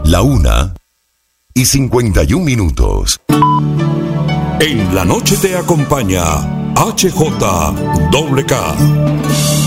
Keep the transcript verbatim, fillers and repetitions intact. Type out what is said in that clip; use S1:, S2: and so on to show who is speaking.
S1: La una y cincuenta y un minutos. En la noche te acompaña H J K.